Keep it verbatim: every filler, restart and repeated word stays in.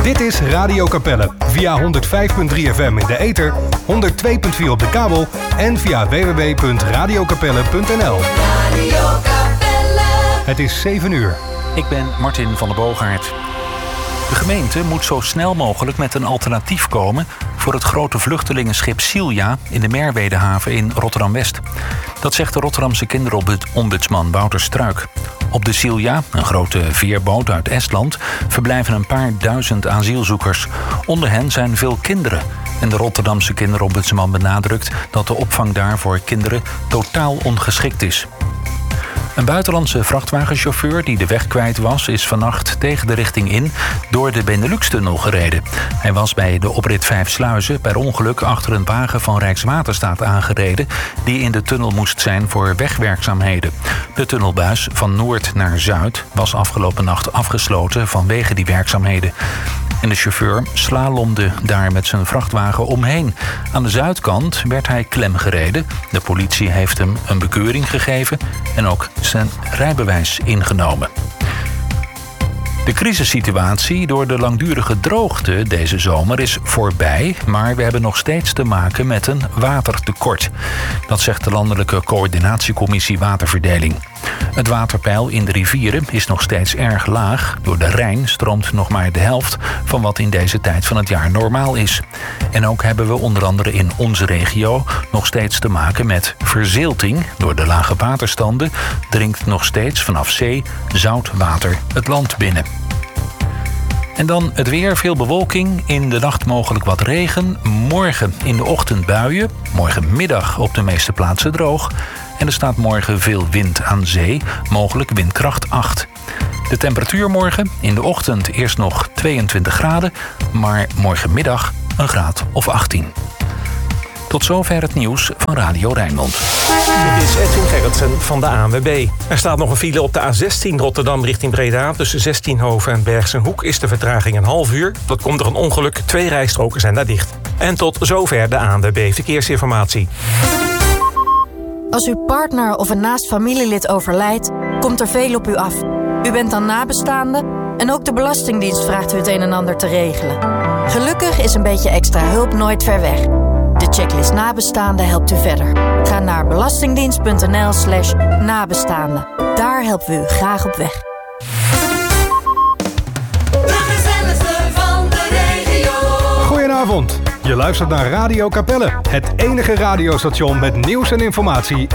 Dit is Radio Capelle via honderd vijf komma drie F M in de ether, honderd twee komma vier op de kabel en via w w w punt radio capelle punt n l. Radio Capelle. Het is zeven uur. Ik ben Martin van der Boogaard. De gemeente moet zo snel mogelijk met een alternatief komen voor het grote vluchtelingenschip Silja in de Merwedehaven in Rotterdam-West. Dat zegt de Rotterdamse kinderombudsman Wouter Struik. Op de Silja, een grote veerboot uit Estland, verblijven een paar duizend asielzoekers. Onder hen zijn veel kinderen. En de Rotterdamse kinderombudsman benadrukt dat de opvang daar voor kinderen totaal ongeschikt is. Een buitenlandse vrachtwagenchauffeur die de weg kwijt was, is vannacht tegen de richting in door de Benelux-tunnel gereden. Hij was bij de oprit Vijf Sluizen per ongeluk achter een wagen van Rijkswaterstaat aangereden die in de tunnel moest zijn voor wegwerkzaamheden. De tunnelbuis van noord naar zuid was afgelopen nacht afgesloten vanwege die werkzaamheden. En de chauffeur slalomde daar met zijn vrachtwagen omheen. Aan de zuidkant werd hij klemgereden. De politie heeft hem een bekeuring gegeven en ook zijn rijbewijs ingenomen. De crisissituatie door de langdurige droogte deze zomer is voorbij, maar we hebben nog steeds te maken met een watertekort. Dat zegt de Landelijke Coördinatiecommissie Waterverdeling. Het waterpeil in de rivieren is nog steeds erg laag. Door de Rijn stroomt nog maar de helft van wat in deze tijd van het jaar normaal is. En ook hebben we onder andere in onze regio nog steeds te maken met verzilting. Door de lage waterstanden dringt nog steeds vanaf zee zout water het land binnen. En dan het weer, veel bewolking, in de nacht mogelijk wat regen. Morgen in de ochtend buien, morgenmiddag op de meeste plaatsen droog. En er staat morgen veel wind aan zee, mogelijk windkracht acht. De temperatuur morgen, in de ochtend eerst nog tweeëntwintig graden... maar morgenmiddag een graad of achttien. Tot zover het nieuws van Radio Rijnmond. Dit is Edwin Gerritsen van de A N W B. Er staat nog een file op de A zestien Rotterdam richting Breda. Tussen Zestienhoven en Bergsenhoek is de vertraging een half uur. Dat komt door een ongeluk. Twee rijstroken zijn daar dicht. En tot zover de A N W B Verkeersinformatie. Als uw partner of een naast familielid overlijdt, komt er veel op u af. U bent dan nabestaande en ook de Belastingdienst vraagt u het een en ander te regelen. Gelukkig is een beetje extra hulp nooit ver weg. De checklist nabestaanden helpt u verder. Ga naar belastingdienst.nl slash nabestaanden. Daar helpen we u graag op weg. Goedenavond. Je luistert naar Radio Capelle, het enige radiostation met nieuws en informatie